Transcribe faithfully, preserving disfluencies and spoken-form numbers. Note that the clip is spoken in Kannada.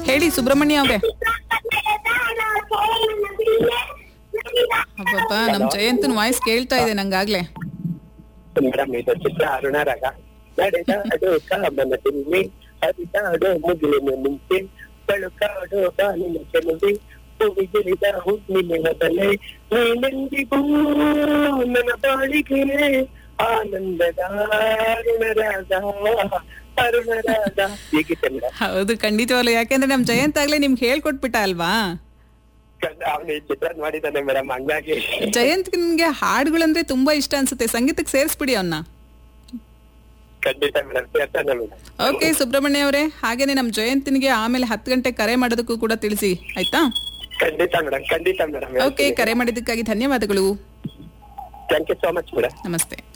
ಹೇಳಿ ಸುಬ್ರಹ್ಮಣ್ಯ ಅವ್ರೆ. ಅಬ್ಬಬ್ಬಾ ನಮ್ ಜಯಂತನ್ ವಾಯ್ಸ್ ಕೇಳ್ತಾ ಇದೆ ನಂಗಾಗ್ಲೇ. ಮೇಡಮ್ ಇದು ಚಿತ್ರ ಅರುಣ ರಾಗ ನಡೆದಾಡೋ ಕಾಮನ ತಿಮ್ಮಿ ಹರಿದಾಡೋ ಮುಗಿಲಿನ ಮುಂಚೆ ಬಳುಕಾಡೋ ಬಾಲಿನ ಚೆಲುವೆ ಹೂವಿಗಿರಿದ ಹುಣ್ಣಿಮೆ ಮೊದಲೇ ನೀನೆಂದಿಗೂ ನನ್ನ ಬಾಳಿಗೆ ಆನಂದದ ಅರುಣರಾಗ ಅರುಣರಾಗ ಹೀಗಿದೆ ಮೇಡಮ್. ಹೌದು ಖಂಡಿತವಾಗ್ಲು, ಯಾಕೆಂದ್ರೆ ನಮ್ ಜಯಂತ್ ಆಗ್ಲೇ ನಿಮ್ಗೆ ಹೇಳ್ಕೊಟ್ಬಿಟ್ಟ ಅಲ್ವಾ. ಅವನು ಈ ಚಿತ್ರ ಮಾಡಿದ್ದಾನೆ ಮೇಡಮ್, ಹಂಗಾಗಿ ಜಯಂತ್ ನಿಮ್ಗೆ ಹಾಡುಗಳಂದ್ರೆ ತುಂಬಾ ಇಷ್ಟ ಅನ್ಸುತ್ತೆ, ಸಂಗೀತಕ್ಕೆ ಸೇರಿಸ್ಬಿಡಿ ಅವನ್ನ. ಖಂಡಿತ ಮೇಡಮ್, ಸೇರ್ತಾನೆ ಮೇಡಮ್. ಓಕೆ ಸುಬ್ರಹ್ಮಣ್ಯ ಅವರೇ, ಹಾಗೇನೆ ನಮ್ ಜಯಂತನಿಗೆ ಆಮೇಲೆ ಹತ್ತು ಗಂಟೆ ಕರೆ ಮಾಡೋದಕ್ಕೂ ಕೂಡ ತಿಳಿಸಿ ಆಯ್ತಾ. ಖಂಡಿತ ಮೇಡಮ್, ಖಂಡಿತ ಮೇಡಮ್. ಓಕೆ, ಕರೆ ಮಾಡಿದ್ದಕ್ಕಾಗಿ ಧನ್ಯವಾದಗಳು. Thank you so much madam. ನಮಸ್ತೆ.